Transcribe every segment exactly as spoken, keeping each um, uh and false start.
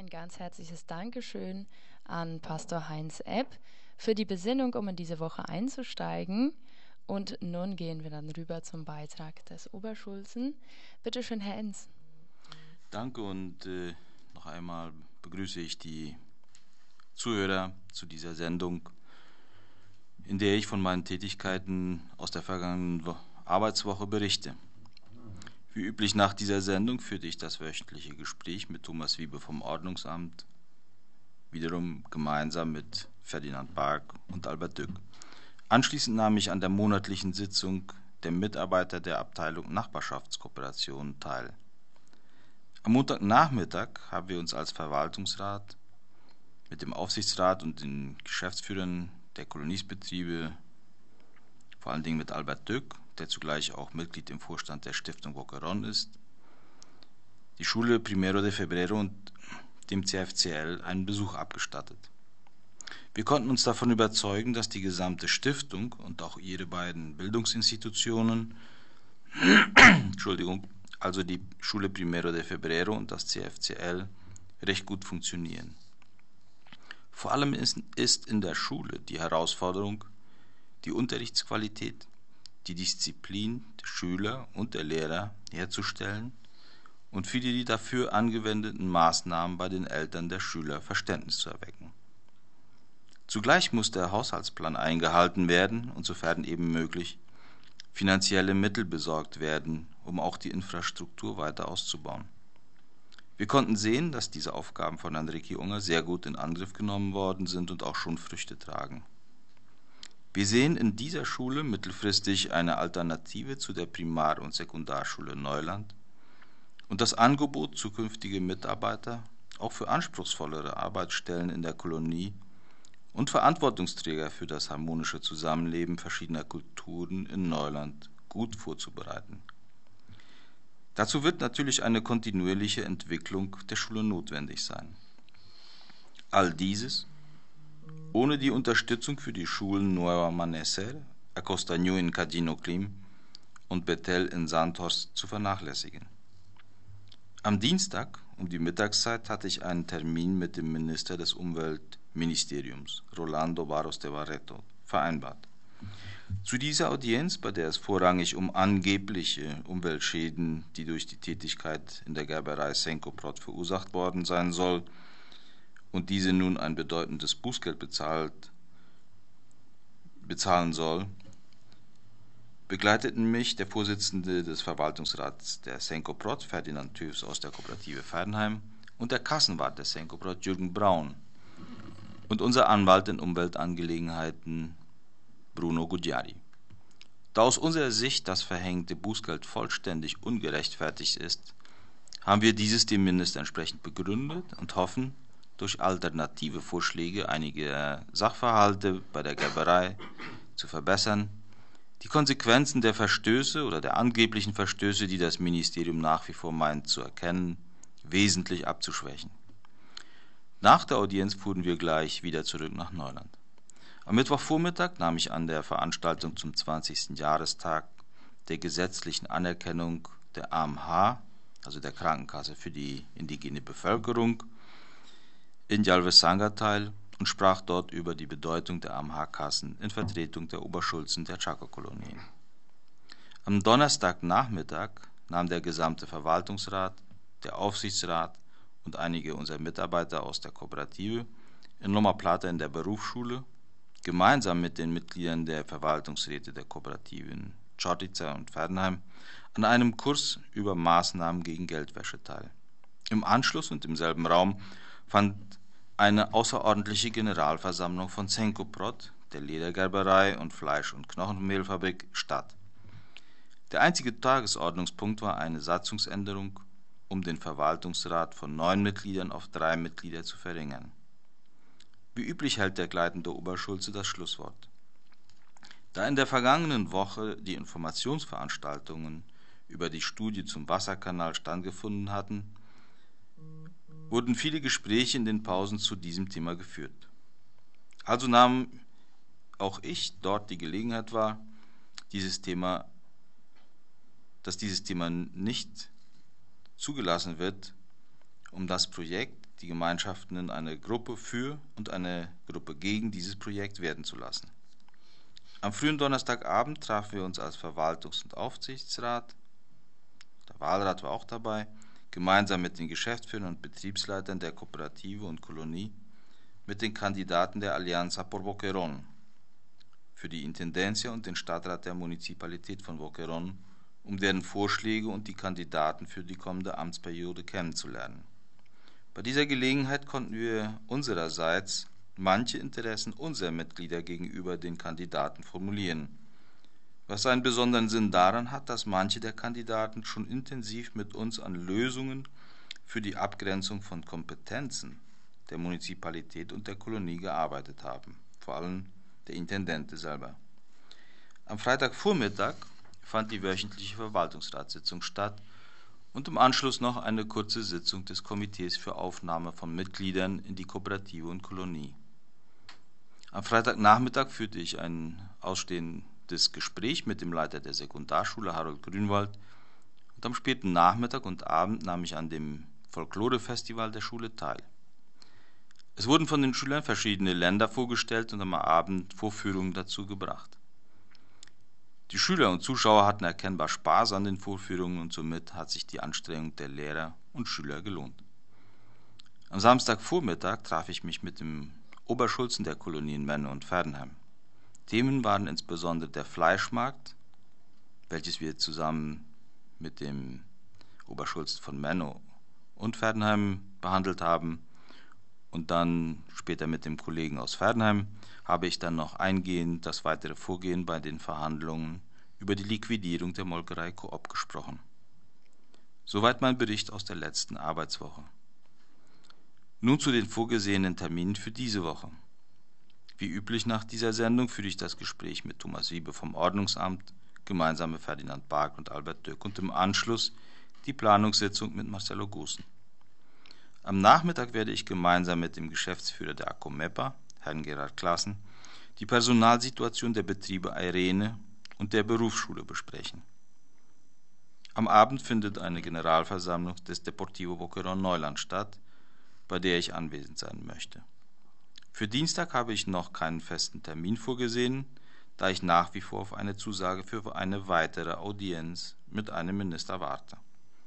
Ein ganz herzliches Dankeschön an Pastor Heinz Epp für die Besinnung, um in diese Woche einzusteigen. Und nun gehen wir dann rüber zum Beitrag des Oberschulzen. Bitte schön, Herr Enz. Danke und äh, noch einmal begrüße ich die Zuhörer zu dieser Sendung, in der ich von meinen Tätigkeiten aus der vergangenen Wo- Arbeitswoche berichte. Wie üblich nach dieser Sendung führte ich das wöchentliche Gespräch mit Thomas Wiebe vom Ordnungsamt, wiederum gemeinsam mit Ferdinand Bark und Albert Dück. Anschließend nahm ich an der monatlichen Sitzung der Mitarbeiter der Abteilung Nachbarschaftskooperation teil. Am Montagnachmittag haben wir uns als Verwaltungsrat mit dem Aufsichtsrat und den Geschäftsführern der Koloniesbetriebe, vor allen Dingen mit Albert Dück, der zugleich auch Mitglied im Vorstand der Stiftung Boquerón ist, die Schule Primero de Febrero und dem C F C L einen Besuch abgestattet. Wir konnten uns davon überzeugen, dass die gesamte Stiftung und auch ihre beiden Bildungsinstitutionen, Entschuldigung, also die Schule Primero de Febrero und das C F C L, recht gut funktionieren. Vor allem ist, ist in der Schule die Herausforderung, die Unterrichtsqualität, die Disziplin der Schüler und der Lehrer herzustellen und für die dafür angewendeten Maßnahmen bei den Eltern der Schüler Verständnis zu erwecken. Zugleich muss der Haushaltsplan eingehalten werden und sofern eben möglich finanzielle Mittel besorgt werden, um auch die Infrastruktur weiter auszubauen. Wir konnten sehen, dass diese Aufgaben von Enrique Unger sehr gut in Angriff genommen worden sind und auch schon Früchte tragen. Wir sehen in dieser Schule mittelfristig eine Alternative zu der Primar- und Sekundarschule Neuland und das Angebot, zukünftige Mitarbeiter auch für anspruchsvollere Arbeitsstellen in der Kolonie und Verantwortungsträger für das harmonische Zusammenleben verschiedener Kulturen in Neuland gut vorzubereiten. Dazu wird natürlich eine kontinuierliche Entwicklung der Schule notwendig sein. All dieses ohne die Unterstützung für die Schulen Nuevo Amanecer, Acostaño in Cadino-Clim und Betel in Sandhorst zu vernachlässigen. Am Dienstag um die Mittagszeit hatte ich einen Termin mit dem Minister des Umweltministeriums, Rolando Barros de Barreto, vereinbart. Zu dieser Audienz, bei der es vorrangig um angebliche Umweltschäden, die durch die Tätigkeit in der Gerberei Senkoprod verursacht worden sein soll, und diese nun ein bedeutendes Bußgeld bezahlt, bezahlen soll, begleiteten mich der Vorsitzende des Verwaltungsrats der Senkoprod, Ferdinand Tüfs aus der Kooperative Fernheim, und der Kassenwart der Senkoprod, Jürgen Braun, und unser Anwalt in Umweltangelegenheiten, Bruno Gugliari. Da aus unserer Sicht das verhängte Bußgeld vollständig ungerechtfertigt ist, haben wir dieses dem Minister entsprechend begründet und hoffen, durch alternative Vorschläge einige Sachverhalte bei der Gerberei zu verbessern, die Konsequenzen der Verstöße oder der angeblichen Verstöße, die das Ministerium nach wie vor meint zu erkennen, wesentlich abzuschwächen. Nach der Audienz fuhren wir gleich wieder zurück nach Neuland. Am Mittwochvormittag nahm ich an der Veranstaltung zum zwanzigsten Jahrestag der gesetzlichen Anerkennung der A M H, also der Krankenkasse für die indigene Bevölkerung, in Jalvesanga teil und sprach dort über die Bedeutung der A M H-Kassen in Vertretung der Oberschulzen der Chaco-Kolonien. Am Donnerstagnachmittag nahm der gesamte Verwaltungsrat, der Aufsichtsrat und einige unserer Mitarbeiter aus der Kooperative in Loma Plata in der Berufsschule gemeinsam mit den Mitgliedern der Verwaltungsräte der Kooperativen Chortica und Fernheim an einem Kurs über Maßnahmen gegen Geldwäsche teil. Im Anschluss und im selben Raum fand eine außerordentliche Generalversammlung von Senkoprod, der Ledergerberei und Fleisch- und Knochenmehlfabrik, statt. Der einzige Tagesordnungspunkt war eine Satzungsänderung, um den Verwaltungsrat von neun Mitgliedern auf drei Mitglieder zu verringern. Wie üblich hält der leitende Oberschulze das Schlusswort. Da in der vergangenen Woche die Informationsveranstaltungen über die Studie zum Wasserkanal stattgefunden hatten, wurden viele Gespräche in den Pausen zu diesem Thema geführt. Also nahm auch ich dort die Gelegenheit wahr, dieses Thema, dass dieses Thema nicht zugelassen wird, um das Projekt die Gemeinschaften in eine Gruppe für und eine Gruppe gegen dieses Projekt werden zu lassen. Am frühen Donnerstagabend trafen wir uns als Verwaltungs- und Aufsichtsrat, der Wahlrat war auch dabei, gemeinsam mit den Geschäftsführern und Betriebsleitern der Kooperative und Kolonie, mit den Kandidaten der Alianza por Boquerón für die Intendencia und den Stadtrat der Municipalität von Boquerón, um deren Vorschläge und die Kandidaten für die kommende Amtsperiode kennenzulernen. Bei dieser Gelegenheit konnten wir unsererseits manche Interessen unserer Mitglieder gegenüber den Kandidaten formulieren, was einen besonderen Sinn daran hat, dass manche der Kandidaten schon intensiv mit uns an Lösungen für die Abgrenzung von Kompetenzen der Municipalität und der Kolonie gearbeitet haben, vor allem der Intendente selber. Am Freitagvormittag fand die wöchentliche Verwaltungsratssitzung statt und im Anschluss noch eine kurze Sitzung des Komitees für Aufnahme von Mitgliedern in die Kooperative und Kolonie. Am Freitagnachmittag führte ich ein ausstehendes Gespräch mit dem Leiter der Sekundarschule, Harold Grünwald, und am späten Nachmittag und Abend nahm ich an dem Folklorefestival der Schule teil. Es wurden von den Schülern verschiedene Länder vorgestellt und am Abend Vorführungen dazu gebracht. Die Schüler und Zuschauer hatten erkennbar Spaß an den Vorführungen und somit hat sich die Anstrengung der Lehrer und Schüler gelohnt. Am Samstagvormittag traf ich mich mit dem Oberschulzen der Kolonien Menno und Verdenheim. Themen waren insbesondere der Fleischmarkt, welches wir zusammen mit dem Oberschulzen von Menno und Verdenheim behandelt haben, und dann später mit dem Kollegen aus Verdenheim habe ich dann noch eingehend das weitere Vorgehen bei den Verhandlungen über die Liquidierung der Molkerei Coop gesprochen. Soweit mein Bericht aus der letzten Arbeitswoche. Nun zu den vorgesehenen Terminen für diese Woche. Wie üblich nach dieser Sendung führe ich das Gespräch mit Thomas Wiebe vom Ordnungsamt, gemeinsam mit Ferdinand Bark und Albert Döck und im Anschluss die Planungssitzung mit Marcelo Gusen. Am Nachmittag werde ich gemeinsam mit dem Geschäftsführer der ACOMEPA, Herrn Gerhard Klassen, die Personalsituation der Betriebe Irene und der Berufsschule besprechen. Am Abend findet eine Generalversammlung des Deportivo Boquerón Neuland statt, bei der ich anwesend sein möchte. Für Dienstag habe ich noch keinen festen Termin vorgesehen, da ich nach wie vor auf eine Zusage für eine weitere Audienz mit einem Minister warte.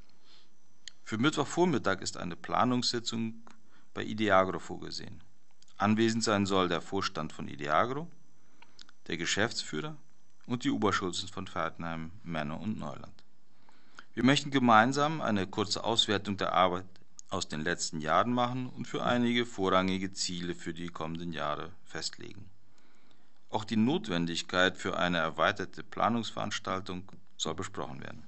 Für Mittwochvormittag ist eine Planungssitzung bei Ideagro vorgesehen. Anwesend sein soll der Vorstand von Ideagro, der Geschäftsführer und die Oberschulzen von Verdenheim, Menno und Neuland. Wir möchten gemeinsam eine kurze Auswertung der Arbeit aus den letzten Jahren machen und für einige vorrangige Ziele für die kommenden Jahre festlegen. Auch die Notwendigkeit für eine erweiterte Planungsveranstaltung soll besprochen werden.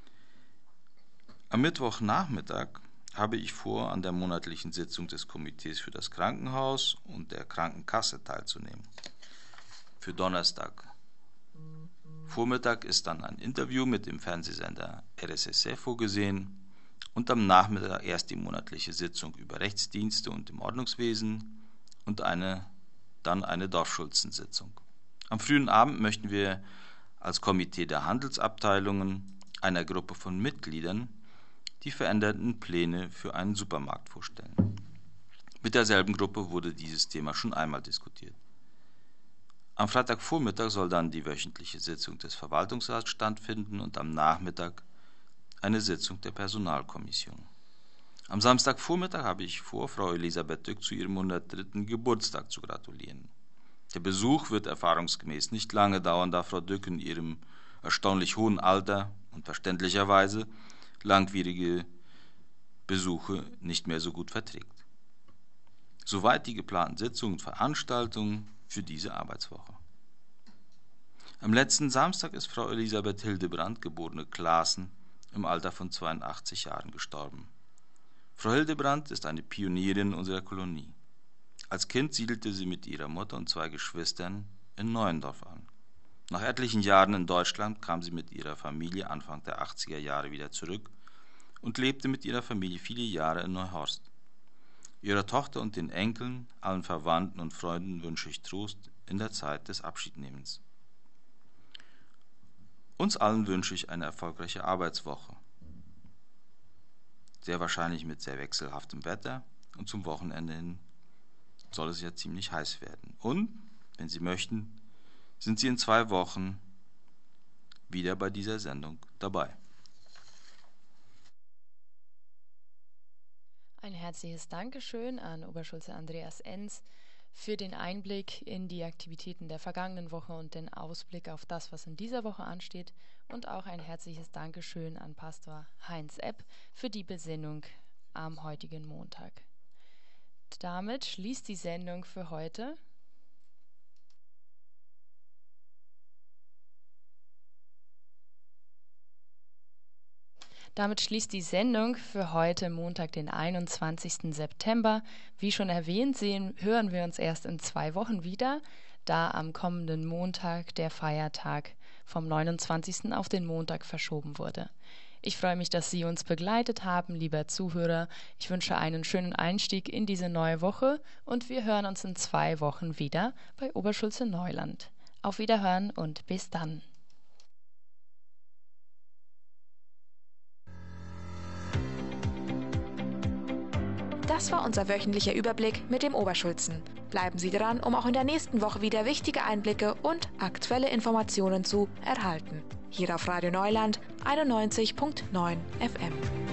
Am Mittwochnachmittag habe ich vor, an der monatlichen Sitzung des Komitees für das Krankenhaus und der Krankenkasse teilzunehmen. Für Donnerstag Vormittag ist dann ein Interview mit dem Fernsehsender R S S F vorgesehen und am Nachmittag erst die monatliche Sitzung über Rechtsdienste und im Ordnungswesen und eine, dann eine Dorfschulzensitzung. Am frühen Abend möchten wir als Komitee der Handelsabteilungen einer Gruppe von Mitgliedern die veränderten Pläne für einen Supermarkt vorstellen. Mit derselben Gruppe wurde dieses Thema schon einmal diskutiert. Am Freitagvormittag soll dann die wöchentliche Sitzung des Verwaltungsrats stattfinden und am Nachmittag eine Sitzung der Personalkommission. Am Samstagvormittag habe ich vor, Frau Elisabeth Döck zu ihrem hundertdritten Geburtstag zu gratulieren. Der Besuch wird erfahrungsgemäß nicht lange dauern, da Frau Döck in ihrem erstaunlich hohen Alter und verständlicherweise langwierige Besuche nicht mehr so gut verträgt. Soweit die geplanten Sitzungen und Veranstaltungen für diese Arbeitswoche. Am letzten Samstag ist Frau Elisabeth Hildebrand, geborene Klaassen, im Alter von zweiundachtzig Jahren gestorben. Frau Hildebrand ist eine Pionierin unserer Kolonie. Als Kind siedelte sie mit ihrer Mutter und zwei Geschwistern in Neuendorf an. Nach etlichen Jahren in Deutschland kam sie mit ihrer Familie Anfang der achtziger Jahre wieder zurück und lebte mit ihrer Familie viele Jahre in Neuhorst. Ihrer Tochter und den Enkeln, allen Verwandten und Freunden wünsche ich Trost in der Zeit des Abschiednehmens. Uns allen wünsche ich eine erfolgreiche Arbeitswoche, sehr wahrscheinlich mit sehr wechselhaftem Wetter Und zum Wochenende hin soll es ja ziemlich heiß werden. Und, wenn Sie möchten, sind Sie in zwei Wochen wieder bei dieser Sendung dabei. Ein herzliches Dankeschön an Oberschulze Andreas Enz für den Einblick in die Aktivitäten der vergangenen Woche und den Ausblick auf das, was in dieser Woche ansteht. Und auch ein herzliches Dankeschön an Pastor Heinz Epp für die Besinnung am heutigen Montag. Damit schließt die Sendung für heute. Damit schließt die Sendung für heute Montag, den einundzwanzigsten September. Wie schon erwähnt, sehen, hören wir uns erst in zwei Wochen wieder, da am kommenden Montag der Feiertag vom neunundzwanzigsten auf den Montag verschoben wurde. Ich freue mich, dass Sie uns begleitet haben, lieber Zuhörer. Ich wünsche einen schönen Einstieg in diese neue Woche und wir hören uns in zwei Wochen wieder bei Oberschulze Neuland. Auf Wiederhören und bis dann. Das war unser wöchentlicher Überblick mit dem Oberschulzen. Bleiben Sie dran, um auch in der nächsten Woche wieder wichtige Einblicke und aktuelle Informationen zu erhalten. Hier auf Radio Neuland einundneunzig Komma neun F M.